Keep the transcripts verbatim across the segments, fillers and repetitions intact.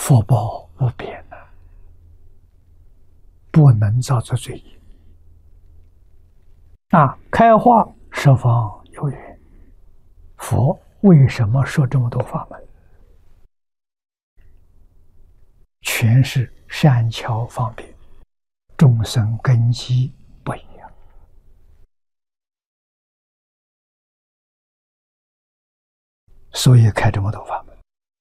福报无边呐，不能造作罪业。啊，开化十方有缘，佛为什么说这么多法门？全是善巧方便，众生根基不一样，所以开这么多法门。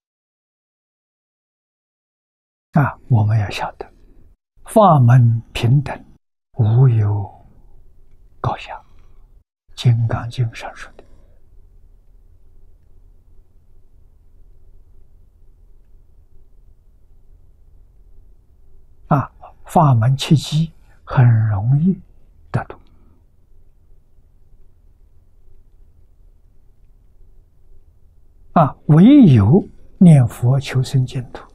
啊，我们要晓得，法门平等，无有高下，《金刚经》上说的。啊，法门契机很容易得度。啊，唯有念佛求生净土，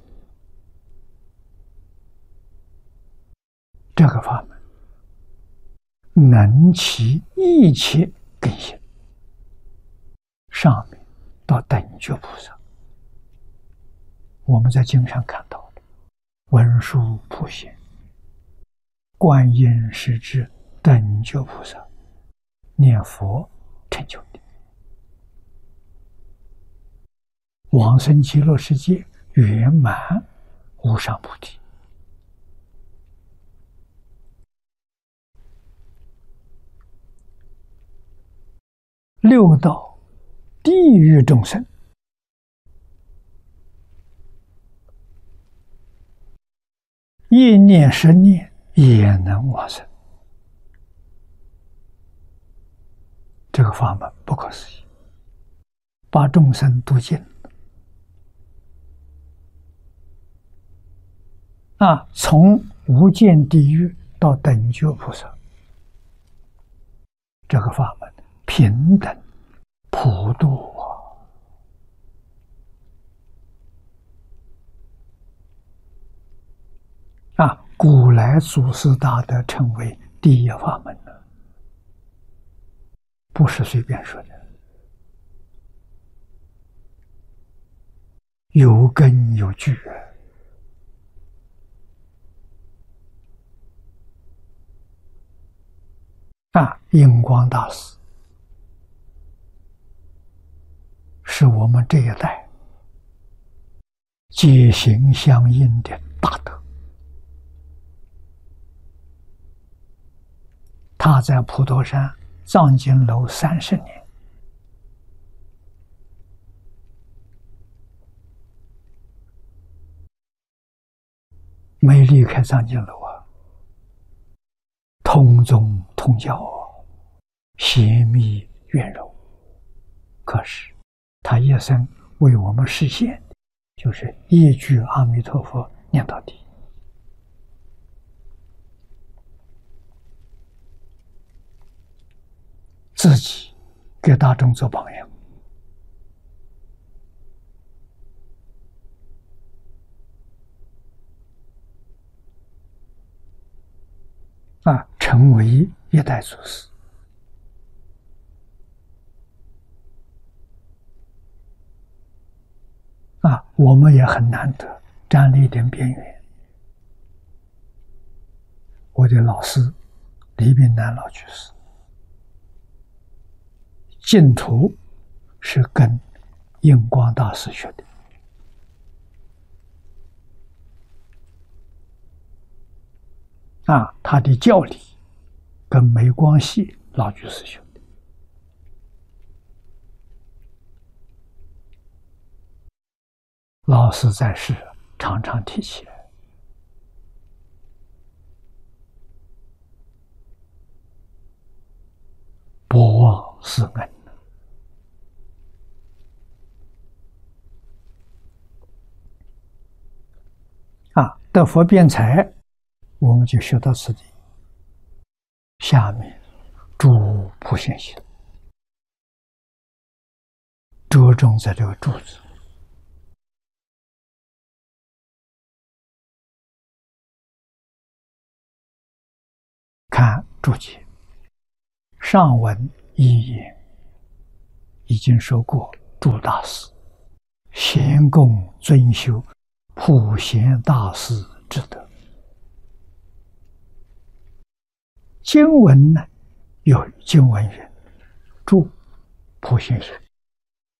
这个法门能起一切根性，上面到等觉菩萨，我们在经上看到的文殊普贤、观音师智等觉菩萨念佛成就的，往生极乐世界圆满无上菩提。六道地狱众生，一念十念也能往生，这个法门不可思议，把众生度尽啊！从无间地狱到等觉菩萨，这个法门平等普度啊！啊，古来祖师大德称为第一法门呢，不是随便说的，有根有据啊！印光大师是我们这一代皆行相应的大德，他在普陀山藏经楼三十年，没离开藏经楼啊，通宗通教，邪密圆融。可是他一生为我们实现，就是一句阿弥陀佛念到底。自己给大众做榜样啊，成为一代祖师啊，我们也很难得沾了一点边缘。我的老师李炳南老居士，净土是跟印光大师学的，啊，他的教理跟梅光系老居士学的。老师在世常常提起来，不忘师恩。啊，得佛辩才，我们就学到此地。下面诸普贤行，着重在这个柱子。看注解，上文一言已经说过，诸大师贤供尊修普贤大师之德。经文呢，有经文云：“住普贤行。”